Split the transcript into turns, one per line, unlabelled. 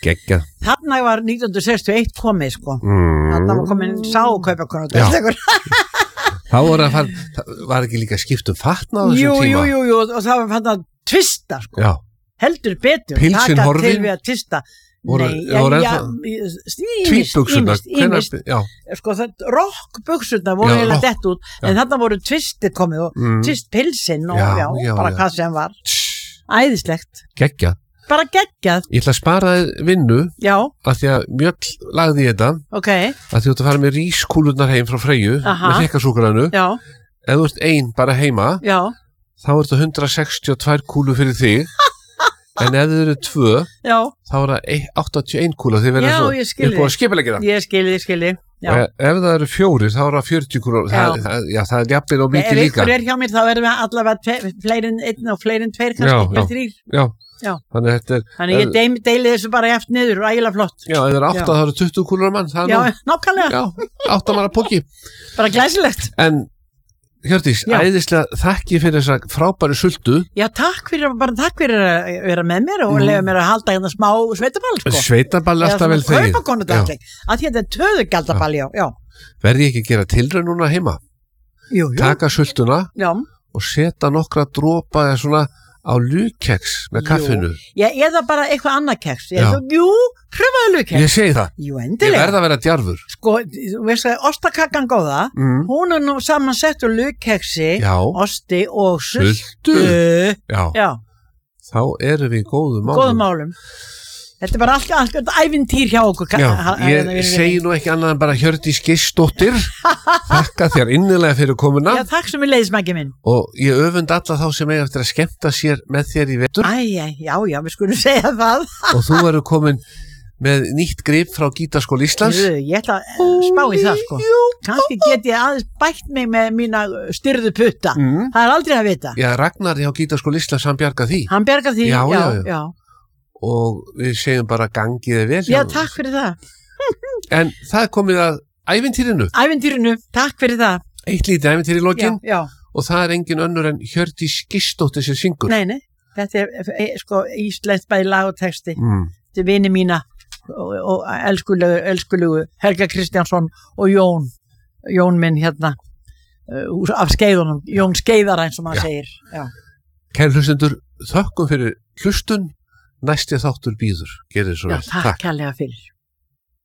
Geggjað.
Þarna var 1961 komið sko. Þarna var komin Kaupakonan
Þá var ekki líka skipt fatnað á þessum tíma.
Jú, og það var fann að tvista sko.
Já.
Heldur betur.
Pilsin horfin.
Taka til við að tvista.
Tvítbuxurnar. Já.
Sko rockbuxurnar voru eiginlega dett út, en þarna voru tvistir komið og tvistpilsin og bara hvað sem var. Æðislegt.
Geggjað.
Bara geggjað.
Ég ætla að spara vinnu af því að Mjöll lagði í þetta að því að fara með rískúlurnar heim frá Freyju með hrekkasúkranu ef þú ert ein bara heima þá er þetta 162 kúlur fyrir þig en ef þið eru 2 þá er það 81 kúla þið verður svo ég er búin að skipuleggja það
ég skilji
ef það eru 4 þá er það 40 kúlur það er jafnvel og mikið líka
ef ykkur hjá mér þá erum við allavega fleiri en 1 og fleiri en 2 kannski 3 Þannig ég deili þessu bara eftir niður og ægilega flott.
Já, ef það eru 8 þá eru 20 kúlur á mann.
Já, nákvæmlega.
Já, 8 manna póki.
Bara glæsilegt.
En Hjördís, æðislega þakki fyrir þessa frábæru sultu. Já, takk fyrir að vera með mér og lefa mér að halda hérna smá sveitaball sko. Sveitaball alltaf vel þegið. Kaupakonudagleik. Að þetta er töðugaldaball, já. Verði ég ekki að gera tilraun núna heima? Jú. Taka sultuna og setja nokkra dropa eða svona á lúkkeks með kaffinu. Já, eða bara eitthvað annað keks. Jú, pröfaðu lúkkeks. Ég segi það. Jú, endilega. Ég verð að vera djarfur. Sko, þú veist að ostakakkan góða, hún er nú samansett úr lúkkeksi, osti og sultu. Já. Þá erum við í góðum málum. Þetta er bara allt ævintýr hjá okkur. Já, ég segi nú ekki annað en bara Hjördís Geirsdóttir. Þakka þér innilega fyrir komuna. Já, takk sem við leiðismæki minn. Og ég öfund alla þá sem eiga eftir að skemmta sér með þér í vetur. Já, við skulum segja það. Og þú verður komin með nýtt grip frá Gítarskóla Íslands. Ég ætla að spá í það sko. Kannski get ég aðeins bætt mig með mína styrðu putta. Það er aldrei að vita. Já, Ragnar hjá Gítarskóla Íslands, hann bjargar því. Hann bjargar því, já. Og við segjum bara gangiði vel. Já, takk fyrir það. En það er komið að ævintýrinu, takk fyrir það. Eitt lítið ævintýr í lokin. Já. Og það er engin önnur en Hjördís Geirsdóttir sem syngur. Nei, þetta er sko íslenskt bæði lag og texti. Þetta er vini mína og elskulegu Helga Kristjánsson og Jón minn hérna af skeiðunum, Jón Skeiðara eins og maður segir. Kæru hlustendur, þökkum fyrir hlustun. Næsti þáttur býður. Gerir svo vel. Takk kærlega fyrir.